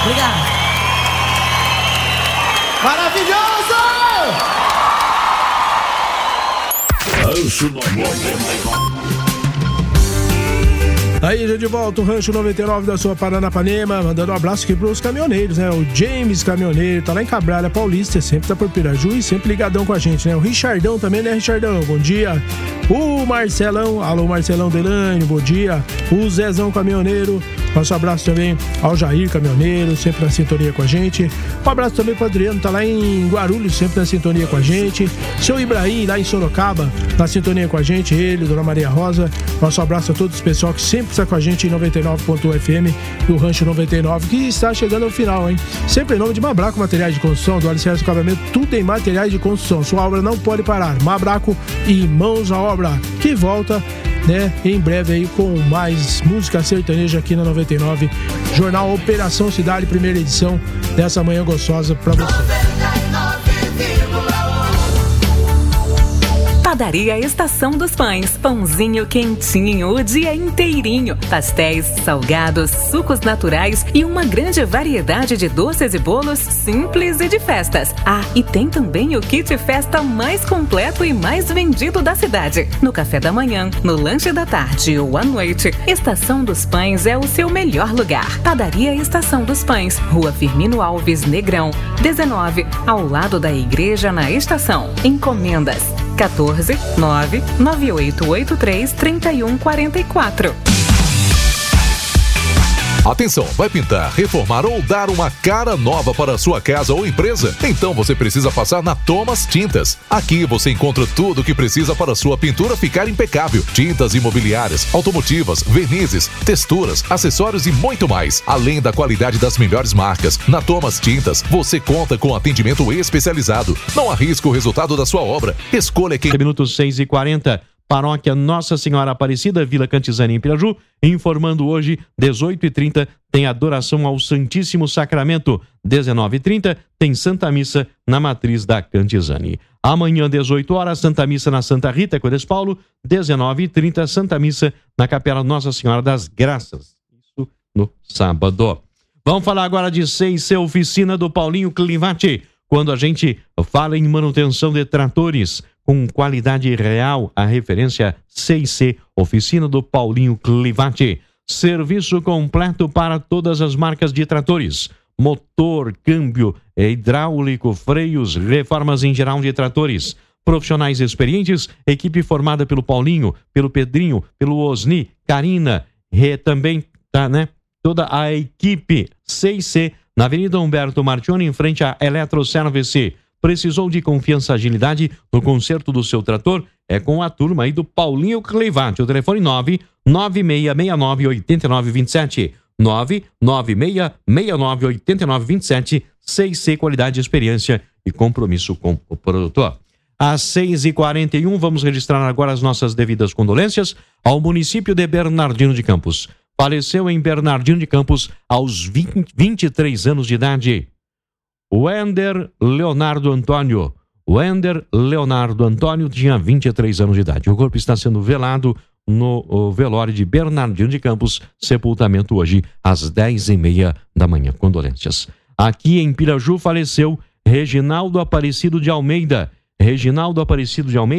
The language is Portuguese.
Obrigado. Maravilhoso! Rancho 99. Aí, já de volta, o Rancho 99 da sua Paranapanema, mandando um abraço aqui pros caminhoneiros, né? O James Caminhoneiro, tá lá em Cabralha Paulista, sempre tá por Piraju e sempre ligadão com a gente, né? O Richardão também, né, Richardão? Bom dia. O Marcelão, alô Marcelão Delânio, bom dia. O Zezão Caminhoneiro, nosso abraço também ao Jair Caminhoneiro, sempre na sintonia com a gente. Um abraço também pro Adriano, tá lá em Guarulhos, sempre na sintonia com a gente. Seu Ibrahim, lá em Sorocaba, na sintonia com a gente, ele, Dona Maria Rosa. Nosso abraço a todos o pessoal que sempre está com a gente em 99.1 FM do Rancho 99, que está chegando ao final, hein? Sempre em nome de Mabraco Materiais de Construção, do Alicerce do Acabamento, tudo em materiais de construção. Sua obra não pode parar. Mabraco e mãos à obra, que volta, né, em breve aí com mais música sertaneja aqui na 99. Jornal Operação Cidade, primeira edição dessa manhã gostosa pra você. Padaria Estação dos Pães, pãozinho quentinho o dia inteirinho, pastéis, salgados, sucos naturais e uma grande variedade de doces e bolos simples e de festas. Ah, e tem também o kit festa mais completo e mais vendido da cidade. No café da manhã, no lanche da tarde ou à noite, Estação dos Pães é o seu melhor lugar. Padaria Estação dos Pães, Rua Firmino Alves Negrão, 19, ao lado da igreja na estação. Encomendas 14-99883-3144. Atenção, vai pintar, reformar ou dar uma cara nova para a sua casa ou empresa? Então você precisa passar na Thomas Tintas. Aqui você encontra tudo o que precisa para a sua pintura ficar impecável. Tintas imobiliárias, automotivas, vernizes, texturas, acessórios e muito mais. Além da qualidade das melhores marcas, na Thomas Tintas você conta com atendimento especializado. Não arrisque o resultado da sua obra. Escolha quem... Minutos 6h40. Paróquia Nossa Senhora Aparecida, Vila Cantizani, em Piraju, informando hoje, 18h30, tem adoração ao Santíssimo Sacramento. 19h30, tem Santa Missa na Matriz da Cantizani. Amanhã, 18 horas, Santa Missa na Santa Rita, Codes Paulo. 19h30, Santa Missa na Capela Nossa Senhora das Graças. Isso no sábado. Vamos falar agora de 6C, oficina do Paulinho Clivati. Quando a gente fala em manutenção de tratores com qualidade real, a referência 6C, oficina do Paulinho Clivati. Serviço completo para todas as marcas de tratores. Motor, câmbio, hidráulico, freios, reformas em geral de tratores. Profissionais experientes, equipe formada pelo Paulinho, pelo Pedrinho, pelo Osni, Karina, também, tá, né? Toda a equipe 6C, na Avenida Humberto Martioni, em frente à Eletroservice. Precisou de confiança e agilidade no conserto do seu trator? É com a turma aí do Paulinho Clivati. O telefone 996698927. 996698927. 6C, qualidade, experiência e compromisso com o produtor. Às 6h41, vamos registrar agora as nossas devidas condolências ao município de Bernardino de Campos. Faleceu em Bernardino de Campos aos 23 anos de idade. Wender Leonardo Antônio. Wender Leonardo Antônio tinha 23 anos de idade. O corpo está sendo velado no velório de Bernardino de Campos. Sepultamento hoje às 10h30 da manhã. Condolências. Aqui em Piraju faleceu Reginaldo Aparecido de Almeida. Reginaldo Aparecido de Almeida.